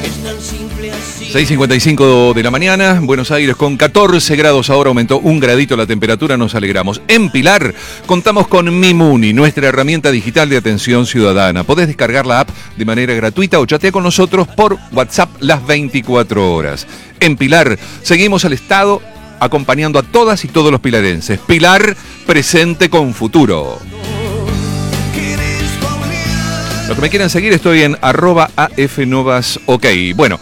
6:55 de la mañana, Buenos Aires con 14 grados, ahora aumentó un gradito la temperatura, nos alegramos. En Pilar contamos con Mimuni, nuestra herramienta digital de atención ciudadana. Podés descargar la app de manera gratuita o chatea con nosotros por WhatsApp las 24 horas. En Pilar seguimos al Estado acompañando a todas y todos los pilarenses. Pilar, presente con futuro. Los que me quieran seguir, estoy en @afnovasok. Bueno,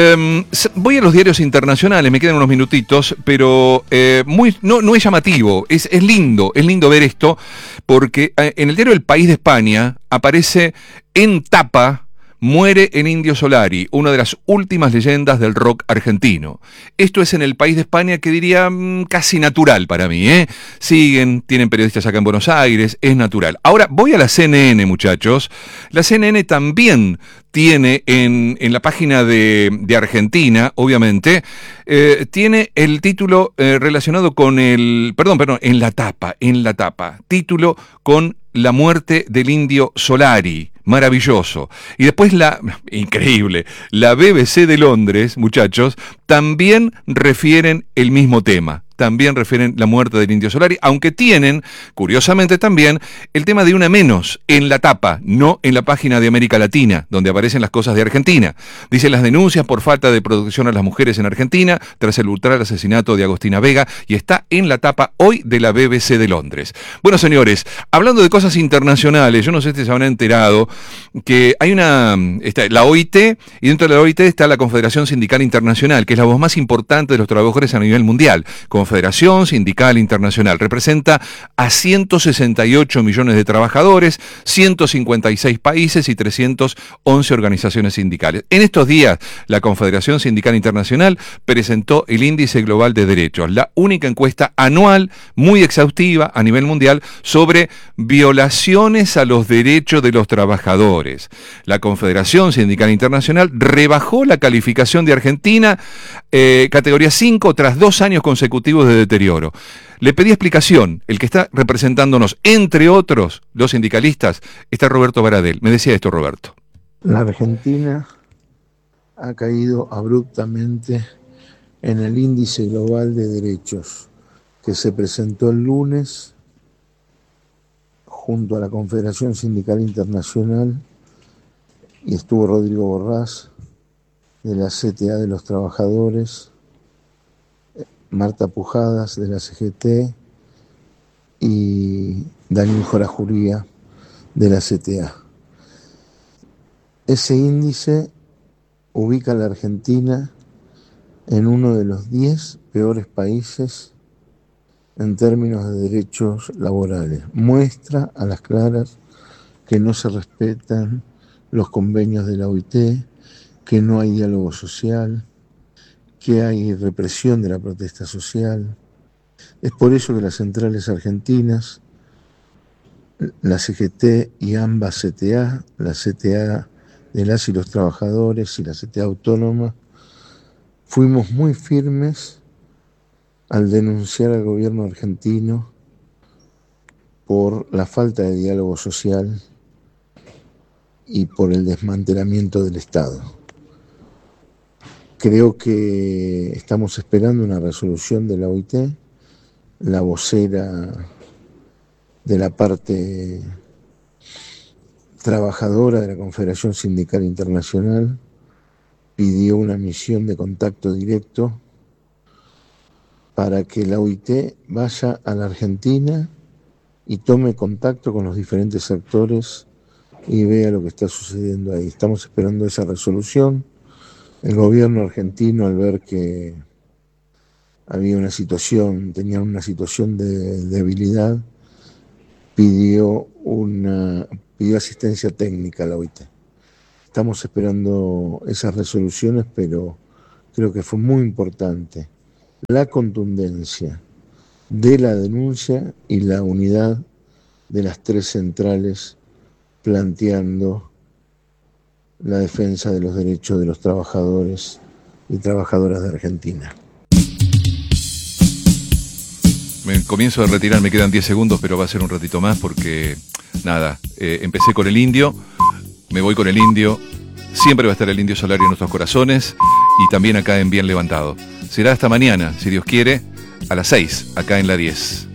voy a los diarios internacionales, me quedan unos minutitos, pero no es llamativo, es lindo ver esto, porque en el diario El País de España aparece en tapa: muere en Indio Solari, una de las últimas leyendas del rock argentino. Esto es en El País de España, que diría casi natural para mí, ¿eh? Tienen periodistas acá en Buenos Aires, es natural. Ahora voy a la CNN, muchachos. La CNN también tiene en la página de Argentina, obviamente, tiene el título relacionado con en la tapa, título con la muerte del Indio Solari. Maravilloso. Y después increíble, la BBC de Londres, muchachos, también refieren el mismo tema. También refieren la muerte del Indio Solari, aunque tienen, curiosamente también, el tema de una menos en la tapa, no en la página de América Latina, donde aparecen las cosas de Argentina. Dice: las denuncias por falta de protección a las mujeres en Argentina, tras el brutal asesinato de Agostina Vega, y está en la tapa hoy de la BBC de Londres. Bueno, señores, hablando de cosas internacionales, yo no sé si se habrán enterado que hay está la OIT, y dentro de la OIT está la Confederación Sindical Internacional, que es la voz más importante de los trabajadores a nivel mundial. Confederación Sindical Internacional representa a 168 millones de trabajadores, 156 países y 311 organizaciones sindicales. En estos días, la Confederación Sindical Internacional presentó el Índice Global de Derechos, la única encuesta anual muy exhaustiva a nivel mundial sobre violaciones a los derechos de los trabajadores. La Confederación Sindical Internacional rebajó la calificación de Argentina, categoría 5, tras 2 años consecutivos de deterioro. Le pedí explicación. El que está representándonos, entre otros, los sindicalistas, está Roberto Baradel. Me decía esto, Roberto. La Argentina ha caído abruptamente en el Índice Global de Derechos, que se presentó el lunes junto a la Confederación Sindical Internacional, y estuvo Rodrigo Borrás de la CTA de los Trabajadores, Marta Pujadas de la CGT y Daniel Jorajuría de la CTA. Ese índice ubica a la Argentina en uno de los 10 peores países en términos de derechos laborales. Muestra a las claras que no se respetan los convenios de la OIT, que no hay diálogo social, que hay represión de la protesta social. Es por eso que las centrales argentinas, la CGT y ambas CTA, la CTA de las y los trabajadores y la CTA autónoma, fuimos muy firmes al denunciar al gobierno argentino por la falta de diálogo social y por el desmantelamiento del Estado. Creo que estamos esperando una resolución de la OIT. La vocera de la parte trabajadora de la Confederación Sindical Internacional pidió una misión de contacto directo para que la OIT vaya a la Argentina y tome contacto con los diferentes actores y vea lo que está sucediendo ahí. Estamos esperando esa resolución. El gobierno argentino, al ver que había tenía una situación de debilidad, pidió asistencia técnica a la OIT. Estamos esperando esas resoluciones, pero creo que fue muy importante la contundencia de la denuncia y la unidad de las 3 centrales planteando la defensa de los derechos de los trabajadores y trabajadoras de Argentina. Me comienzo a retirar, me quedan 10 segundos, pero va a ser un ratito más porque, empecé con el indio, me voy con el indio, siempre va a estar el Indio Solari en nuestros corazones y también acá en Bien Levantado. Será hasta mañana, si Dios quiere, a las 6, acá en la 10.